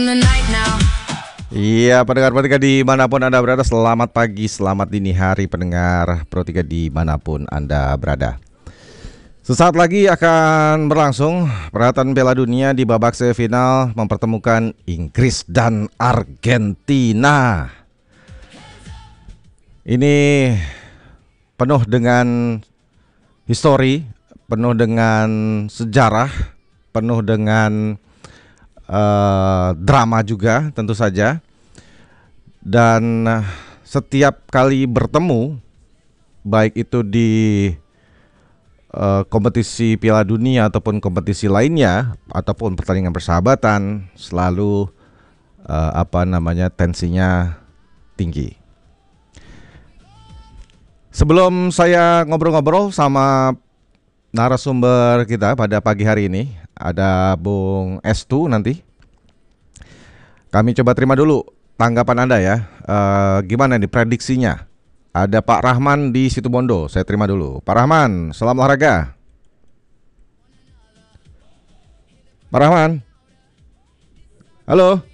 Iya, pendengar-pendengar dimanapun Anda berada, selamat pagi, selamat dini hari pendengar Pro 3 dimanapun Anda berada. Sesaat lagi akan berlangsung perhelatan Piala Dunia di babak semifinal mempertemukan Inggris dan Argentina. Ini penuh dengan histori, penuh dengan sejarah, penuh dengan drama juga tentu saja. Dan setiap kali bertemu, baik itu di kompetisi Piala Dunia ataupun kompetisi lainnya ataupun pertandingan persahabatan, selalu tensinya tinggi. Sebelum saya ngobrol-ngobrol sama narasumber kita pada pagi hari ini, ada Bung Estu nanti. Kami coba terima dulu tanggapan Anda ya. Gimana nih prediksinya? Ada Pak Rahman di Situbondo. Saya terima dulu. Pak Rahman, salam olahraga. Pak Rahman. Halo.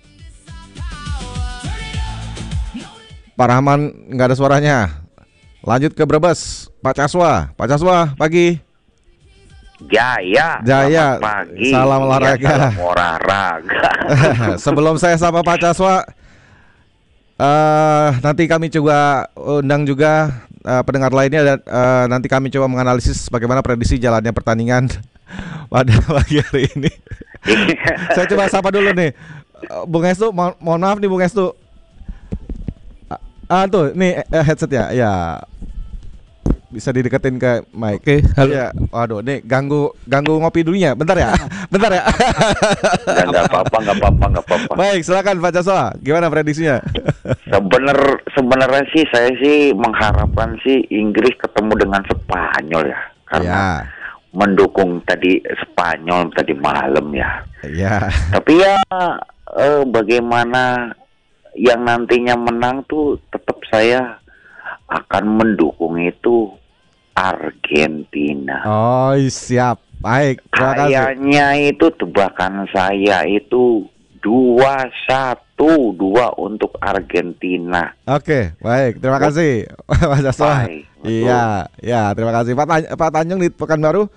Pak Rahman nggak ada suaranya. Lanjut ke Brebes, Pak Caswa. Pak Caswa, pagi. Jaya, pagi. Salam olahraga. Ya, salam olahraga. Sebelum saya sapa Pak Caswa, nanti kami coba undang juga pendengar lainnya dan nanti kami coba menganalisis bagaimana prediksi jalannya pertandingan pada pagi hari ini. Saya coba sapa dulu nih, Bung Estu. Mohon maaf nih Bung Estu. Tuh, nih headset ya. Ya. Bisa dideketin ke mic. Oke, halo. Ya, waduh, nih ganggu ngopi dulunya. Bentar ya. Bentar ya. Enggak apa-apa. Baik, silakan Pak Caswa. Gimana prediksinya? Sebenarnya sih saya sih mengharapkan sih Inggris ketemu dengan Spanyol ya. Karena mendukung tadi Spanyol tadi malam ya. Iya. Tapi ya bagaimana yang nantinya menang tuh tetap saya akan mendukung itu Argentina. Oh, siap. Baik, terima kasih. Kayaknya itu tebakan saya itu 2-1 untuk Argentina. Oke, baik. Terima kasih Mas Jaswa. Iya, terima kasih. Pak Tanjung di Pekanbaru.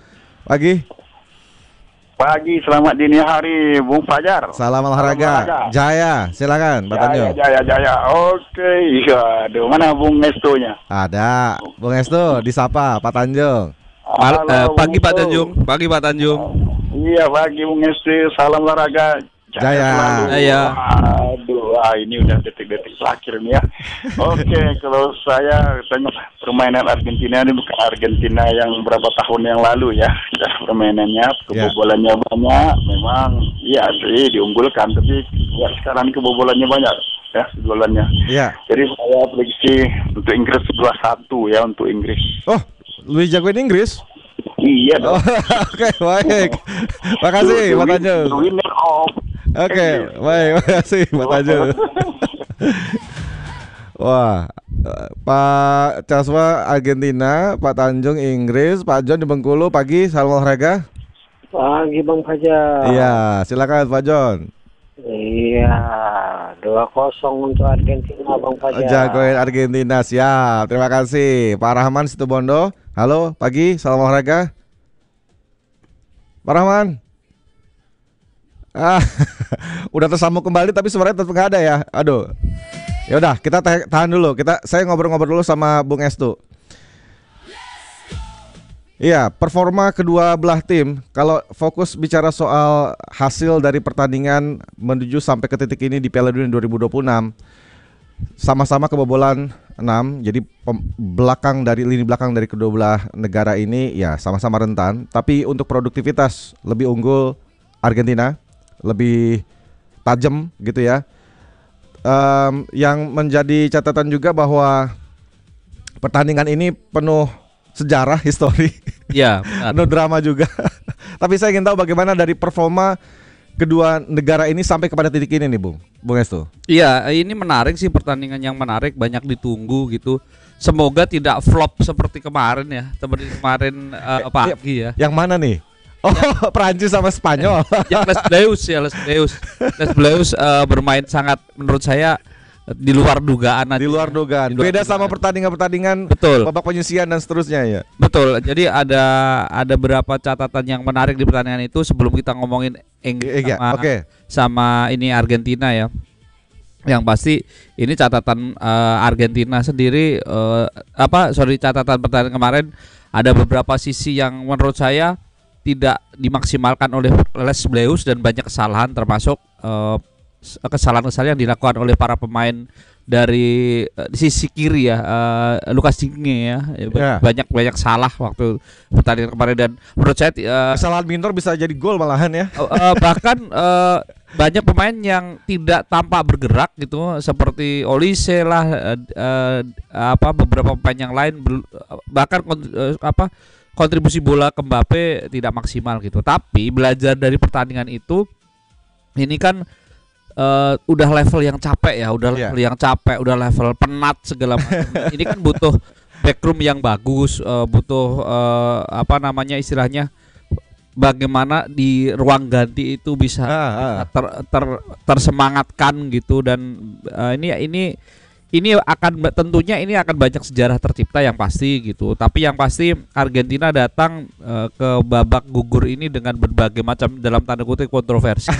Pagi, selamat dini hari, Bung Fajar. Salam olahraga. Jaya, silakan Pak Tanjung. Jaya. Oke, aduh, mana Bung Estu-nya? Ada, Bung Estu disapa Pak Tanjung. Pagi Pak Tanjung. Pagi Pak Tanjung. Iya, pagi Bung Estu. Salam olahraga. Jaya. Aduh, ini udah detik-detik terakhir nih ya. Oke, kalau saya tengok permainan Argentina ini bukan Argentina yang berapa tahun yang lalu ya. Permainannya, kebobolannya banyak. Memang, iya sih diunggulkan, tapi ya sekarang kebobolannya banyak ya, kebobolannya. Iya. Jadi saya prediksi untuk Inggris 2-1 ya untuk Inggris. Oh, lebih jagoin Inggris? Iya dong. Oke, baik. Makasih Pak Tanjung. Winner of. Oke, baik, makasih Pak Tanjung. Wah, Pak Caswa Argentina, Pak Tanjung Inggris, Pak John di Bengkulu. Pagi, salam olahraga. Pagi Bang Fajar. Iya, silakan Pak John. Iya, 2-0 untuk Argentina Bang Fajar. Jagoin Argentina, siap. Terima kasih. Pak Rahman Situbondo. Halo, pagi, salam olahraga. Pak Rahman. Udah tersambung kembali tapi suaranya tetap nggak ada ya. Aduh. Ya udah, kita tahan dulu. Saya ngobrol-ngobrol dulu sama Bung Estu. Iya, performa kedua belah tim. Kalau fokus bicara soal hasil dari pertandingan menuju sampai ke titik ini di Piala Dunia 2026, sama-sama kebobolan 6. Jadi lini belakang dari kedua belah negara ini ya sama-sama rentan. Tapi untuk produktivitas lebih unggul Argentina, lebih tajam gitu ya. Yang menjadi catatan juga bahwa pertandingan ini penuh sejarah, histori. Ya, penuh drama juga. Tapi saya ingin tahu bagaimana dari performa kedua negara ini sampai kepada titik ini nih Bung Estu. Iya, ini menarik sih, pertandingan yang menarik, banyak ditunggu gitu. Semoga tidak flop seperti kemarin ya, seperti kemarin pagi ya. Yang mana nih? Oh, Prancis sama Spanyol. Yang Les Bleus bermain sangat menurut saya di luar dugaan. Di luar dugaan. Beda sama pertandingan-pertandingan betul. babak penyisihan dan seterusnya ya. Betul. Jadi ada beberapa catatan yang menarik di pertandingan itu sebelum kita ngomongin Inggris sama ini Argentina ya. Yang pasti ini catatan Argentina sendiri catatan pertandingan kemarin ada beberapa sisi yang menurut saya tidak dimaksimalkan oleh Les Bleus dan banyak kesalahan termasuk kesalahan-kesalahan yang dilakukan oleh para pemain dari sisi kiri ya, Lucas Digne ya, banyak salah waktu pertandingan kemarin dan menurut saya kesalahan minor bisa jadi gol malahan ya. Bahkan banyak pemain yang tidak tampak bergerak gitu seperti Olise lah, beberapa pemain yang lain bahkan kontribusi bola ke Mbappe tidak maksimal gitu. Tapi belajar dari pertandingan itu, ini kan udah level yang capek ya, udah level penat segala macam. Ini kan butuh backroom yang bagus, butuh istilahnya bagaimana di ruang ganti itu bisa tersemangatkan gitu dan ini akan banyak sejarah tercipta yang pasti gitu. Tapi yang pasti Argentina datang ke babak gugur ini dengan berbagai macam dalam tanda kutip kontroversi.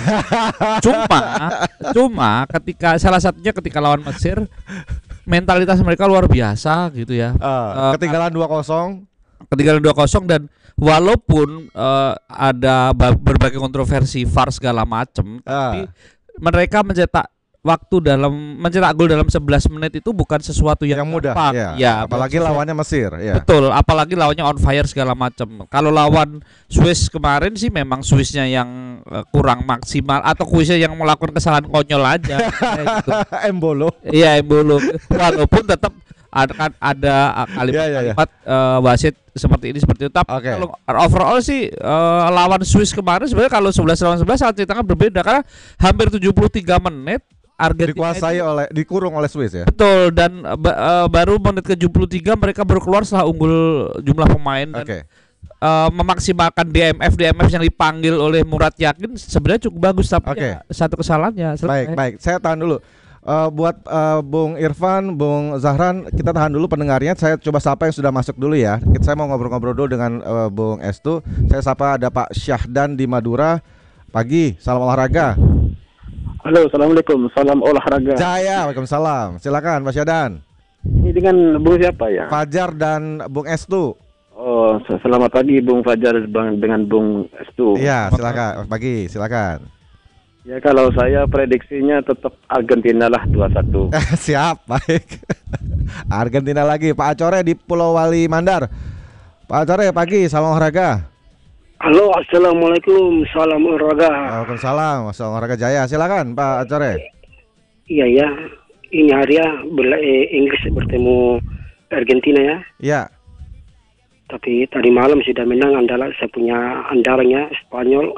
Cuma salah satunya ketika lawan Mesir mentalitas mereka luar biasa gitu ya. Ketinggalan 2-0 dan walaupun ada berbagai kontroversi VAR segala macam, tapi mereka mencetak gol dalam 11 menit itu bukan sesuatu yang mudah. Ya, apalagi lawannya Mesir. Ya. Betul, apalagi lawannya on fire segala macam. Kalau lawan Swiss kemarin sih memang Swissnya yang kurang maksimal atau Swiss yang melakukan kesalahan konyol aja. Gitu. Embolo. Iya, Embolo. Walaupun tetap ada kalimat wasit seperti itu. Tapi kalau overall sih lawan Swiss kemarin sebenarnya kalau 11 lawan 11 sangat ceritanya berbeda karena hampir 73 menit Argentina dikurung oleh Swiss ya. Betul, dan baru menit ke-73 mereka baru keluar setelah unggul jumlah pemain dan memaksimalkan DMF yang dipanggil oleh Murad Yakin sebenarnya cukup bagus tapi satu kesalahannya. Baik, saya tahan dulu. Buat Bung Irfan, Bung Zahran, kita tahan dulu pendengarnya. Saya coba sapa yang sudah masuk dulu ya. Saya mau ngobrol-ngobrol dulu dengan Bung Estu. Saya sapa ada Pak Syahdan di Madura. Pagi, salam olahraga. Halo, assalamualaikum, salam olahraga. Jaya, waalaikumsalam. Silakan Pak Syahdan. Ini dengan Bung siapa ya? Fajar dan Bung Estu. Oh, selamat pagi Bung Fajar dengan Bung Estu. Iya, silakan. Pagi, silakan. Ya kalau saya prediksinya tetap Argentina lah 2-1. Siap, baik. Argentina lagi. Pak Acore di Pulau Wali Mandar. Pak Acore, pagi, salam olahraga. Halo, assalamualaikum, salam olahraga. Waalaikumsalam, salam olahraga Jaya. Silakan Pak Acore. Iya ya, ini hari ya Inggris bertemu Argentina ya. Iya. Tapi tadi malam sudah menang saya punya andalannya Spanyol.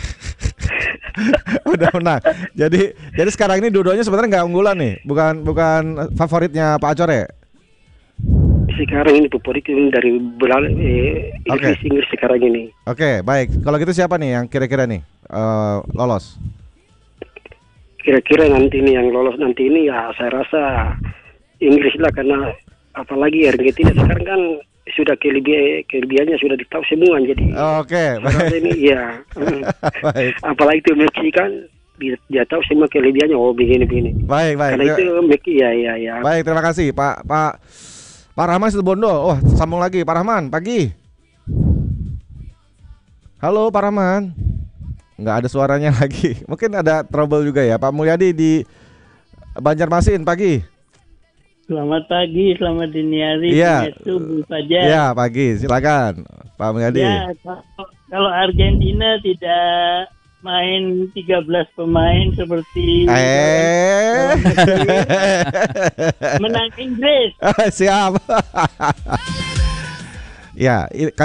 Udah menang. Jadi sekarang ini dua-duanya sebenarnya nggak unggulan nih, bukan favoritnya Pak Acore. Sekarang ini favorit dari Inggris sekarang ini. Oke, baik. Kalau gitu siapa nih yang kira-kira nih lolos? Kira-kira nanti ini yang lolos nanti ini ya saya rasa Inggris lah karena apalagi Argentina sekarang kan sudah kelebihannya sudah ditahu semua jadi. Oke, baik. Ini ya. Baik. Apalagi itu Messi kan dia tahu semua kelebihannya begini. Baik. Karena itu Messi ya. Baik, terima kasih Pak Rahman Situbondo. Oh, sambung lagi Pak Rahman, pagi. Halo Pak Rahman. Nggak ada suaranya lagi. Mungkin ada trouble juga ya. Pak Mulyadi di Banjarmasin, pagi. Selamat pagi, selamat dini hari. Iya. Iya, pagi. Silakan Pak Mulyadi. Ya, kalau Argentina tidak main 13 pemain seperti menang Inggris. Siap. Ya,